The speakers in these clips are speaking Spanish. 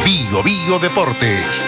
Bio Bio Deportes.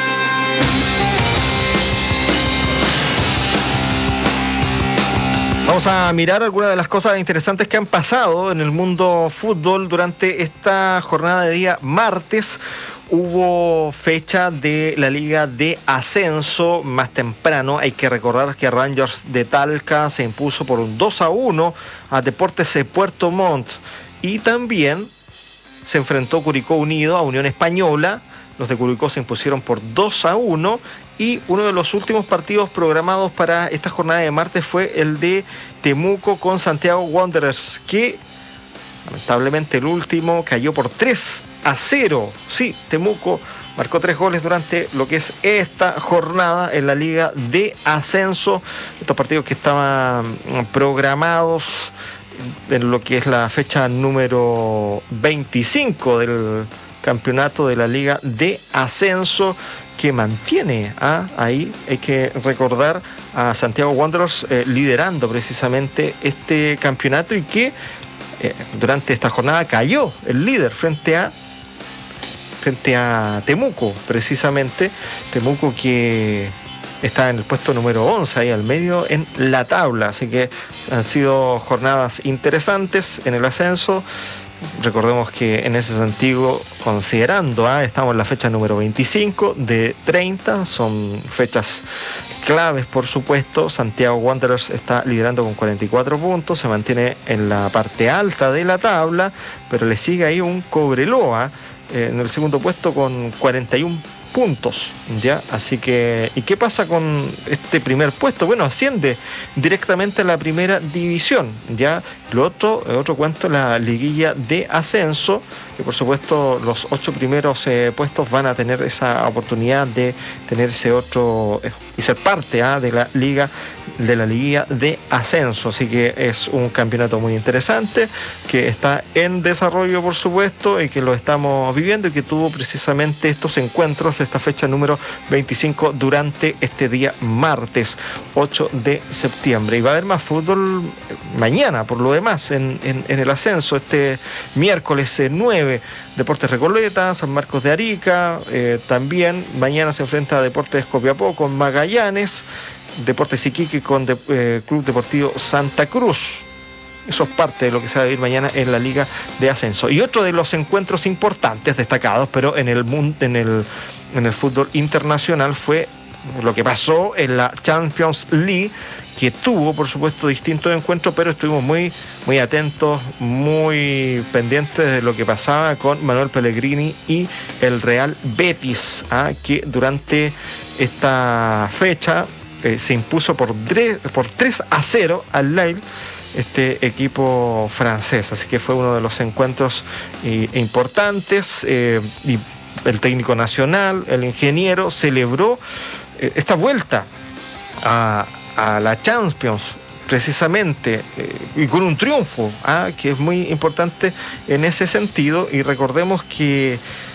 Vamos a mirar algunas de las cosas interesantes que han pasado en el mundo fútbol durante esta jornada de día martes. Hubo fecha de la Liga de Ascenso más temprano. Hay que recordar que Rangers de Talca se impuso por un 2-1 a Deportes Puerto Montt. Y también se enfrentó Curicó Unido a Unión Española. Los de Curicó se impusieron por 2-1. Y uno de los últimos partidos programados para esta jornada de martes fue el de Temuco con Santiago Wanderers, que lamentablemente el último cayó por 3-0. Sí, Temuco marcó 3 goles durante lo que es esta jornada en la Liga de Ascenso. Estos partidos que estaban programados en lo que es la fecha número 25 del campeonato de la Liga de Ascenso, que mantiene ahí, hay que recordar, a Santiago Wanderers liderando precisamente este campeonato, y que durante esta jornada cayó el líder frente a Temuco, precisamente. Temuco, que está en el puesto número 11, ahí al medio en la tabla. Así que han sido jornadas interesantes en el ascenso. Recordemos que en ese sentido, considerando, estamos en la fecha número 25 de 30, son fechas claves, por supuesto. Santiago Wanderers está liderando con 44 puntos, se mantiene en la parte alta de la tabla, pero le sigue ahí un Cobreloa en el segundo puesto con 41 puntos, ¿ya? Así que, ¿y qué pasa con este primer puesto? Bueno, asciende directamente a la primera división, ¿ya? Lo otro cuento, la liguilla de ascenso, que por supuesto los 8 primeros puestos van a tener esa oportunidad de tener ese otro y ser parte de la liguilla de ascenso. Así que es un campeonato muy interesante que está en desarrollo, por supuesto, y que lo estamos viviendo, y que tuvo precisamente estos encuentros, esta fecha número 25 durante este día martes 8 de septiembre. Y va a haber más fútbol mañana, por lo demás, en el ascenso. Este miércoles 9, Deportes Recoleta, San Marcos de Arica. También mañana se enfrenta a Deportes Copiapó con Magallanes, Deportes Iquique con Club Deportivo Santa Cruz. Eso es parte de lo que se va a vivir mañana en la Liga de Ascenso. Y otro de los encuentros importantes, destacados, pero en el fútbol internacional, fue lo que pasó en la Champions League, que tuvo, por supuesto, distintos encuentros, pero estuvimos muy, muy atentos, muy pendientes de lo que pasaba con Manuel Pellegrini y el Real Betis, que durante esta fecha se impuso por 3-0 al Lille, este equipo francés. Así que fue uno de los encuentros importantes, y el técnico nacional, el ingeniero, celebró esta vuelta a la Champions, precisamente, y con un triunfo, que es muy importante en ese sentido. Y recordemos que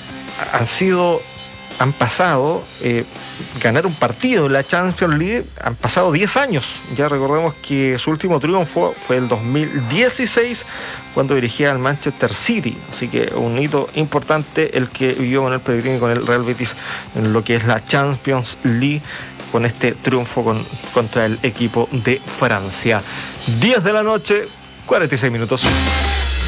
han pasado, ganar un partido en la Champions League, han pasado 10 años. Ya recordemos que su último triunfo fue el 2016, cuando dirigía al Manchester City. Así que un hito importante el que vivió Manuel Pellegrini con el Real Betis en lo que es la Champions League, con este triunfo contra el equipo de Francia. 10 de la noche, 46 minutos.